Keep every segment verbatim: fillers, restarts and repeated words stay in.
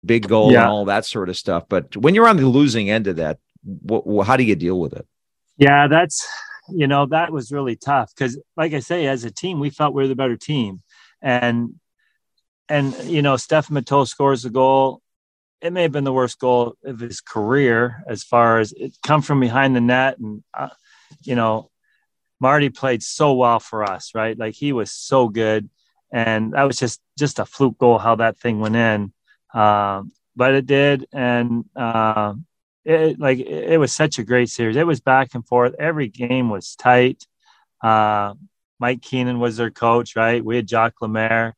big goal Yeah. and all that sort of stuff. But when you're on the losing end of that, wh- wh- how do you deal with it? Yeah, that's, you know, that was really tough because, like I say, as a team, we felt we were the better team. And, and you know, Steph Matteau scores the goal. It may have been the worst goal of his career as far as it come from behind the net. And, uh, you know, Marty played so well for us, right? Like he was so good. And that was just, just a fluke goal, how that thing went in. Um, but it did. And, uh, it like, it was such a great series. It was back and forth. Every game was tight. Uh, Mike Keenan was their coach, right? We had Jacques Lemaire.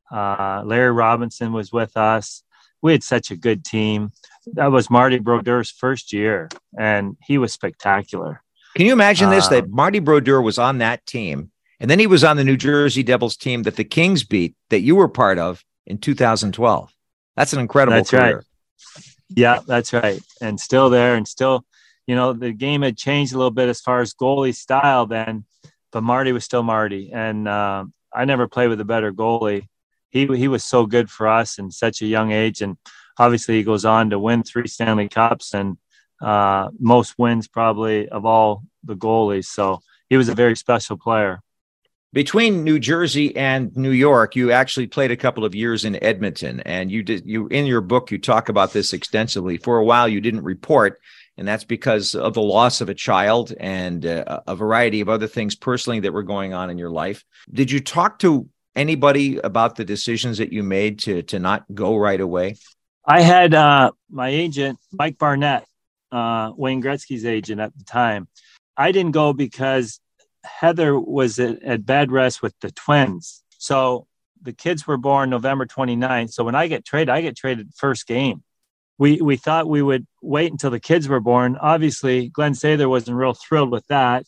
Uh, Larry Robinson was with us. We had such a good team. That was Marty Brodeur's first year, and he was spectacular. Can you imagine this, that Um, Marty Brodeur was on that team, and then he was on the New Jersey Devils team that the Kings beat, that you were part of in two thousand twelve? That's an incredible That's career. right. Yeah, that's right. And still there, and still, you know, the game had changed a little bit as far as goalie style then, but Marty was still Marty. And uh, I never played with a better goalie. He he was so good for us in such a young age, and obviously he goes on to win three Stanley Cups and uh, most wins probably of all the goalies. So he was a very special player. Between New Jersey and New York, you actually played a couple of years in Edmonton, and you did. You in your book, you talk about this extensively. For a while, you didn't report, and that's because of the loss of a child and uh, a variety of other things personally that were going on in your life. Did you talk to anybody about the decisions that you made to to not go right away? I had uh, my agent, Mike Barnett, uh, Wayne Gretzky's agent at the time. I didn't go because Heather was at, at bed rest with the twins. So the kids were born November twenty-ninth. So when I get traded, I get traded first game. We we thought we would wait until the kids were born. Obviously, Glenn Sather wasn't real thrilled with that.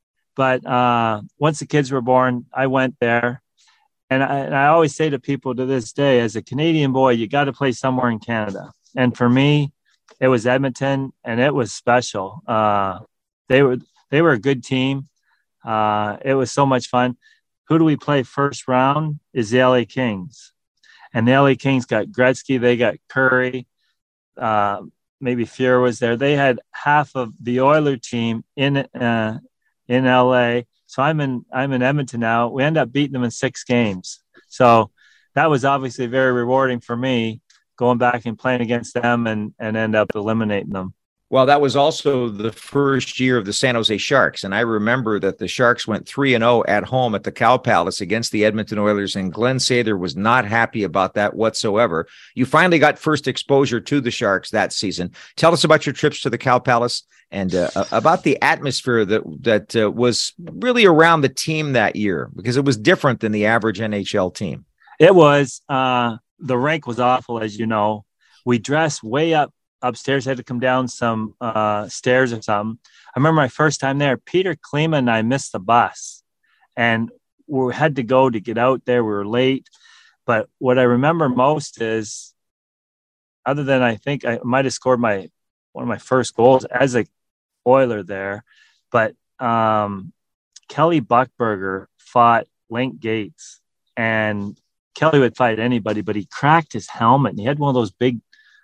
But uh, once the kids were born, I went there. And I, and I always say to people to this day, as a Canadian boy, you got to play somewhere in Canada. And for me, it was Edmonton, and it was special. Uh, they were they were a good team. Uh, it was so much fun. Who do we play first round? Is the L A Kings. And the L A Kings got Gretzky. They got Curry. Uh, maybe Fuhrer was there. They had half of the Oiler team in uh, in L A. So I'm in I'm in Edmonton now. We end up beating them in six games. So that was obviously very rewarding for me, going back and playing against them and, and end up eliminating them. Well, that was also the first year of the San Jose Sharks. And I remember that the Sharks went three and oh at home at the Cow Palace against the Edmonton Oilers, and Glenn Sather was not happy about that whatsoever. You finally got first exposure to the Sharks that season. Tell us about your trips to the Cow Palace and uh, about the atmosphere that that uh, was really around the team that year, because it was different than the average N H L team. It was. Uh, the rink was awful, as you know. We dressed way up upstairs, had to come down some uh, stairs or something. I remember my first time there, Peter Klima and I missed the bus, and we had to go to get out there. We were late. But what I remember most is, other than I think I might have scored my one of my first goals as a Oiler there, but um, Kelly Buchberger fought Link Gates, and Kelly would fight anybody, but he cracked his helmet, and he had one of those big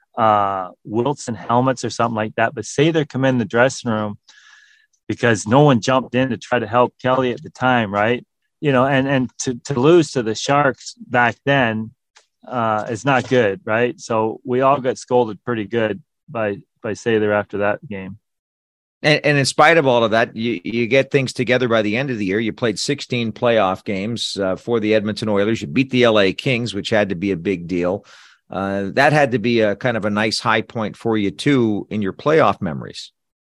uh, Wilson helmets or something like that. But Sather come in the dressing room because no one jumped in to try to help Kelly at the time, right? You know, and and to, to lose to the Sharks back then uh, is not good, right? So we all got scolded pretty good by by Sather after that game. And, and in spite of all of that, you, you get things together by the end of the year. You played sixteen playoff games uh, for the Edmonton Oilers. You beat the L A Kings, which had to be a big deal. Uh, that had to be a kind of a nice high point for you, too, in your playoff memories.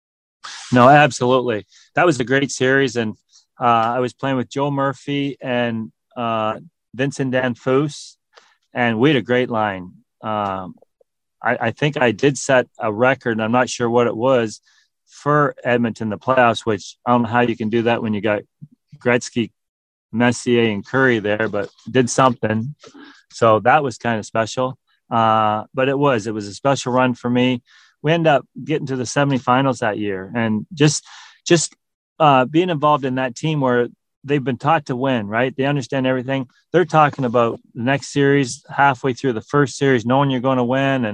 No, absolutely. That was a great series. And uh, I was playing with Joe Murphy and uh, Vincent Danfus, and we had a great line. Um, I, I think I did set a record, and I'm not sure what it was, for Edmonton, the playoffs, which I don't know how you can do that when you got Gretzky, Messier, and Curry there, but did something. So that was kind of special. Uh, but it was, it was a special run for me. We ended up getting to the semifinals that year, and just, just uh, being involved in that team where they've been taught to win, right? They understand everything. They're talking about the next series halfway through the first series, knowing you're going to win. And